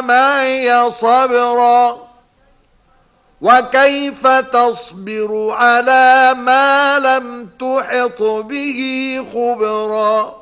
معي صبرا وكيف تصبر على ما لم تحط به خبرا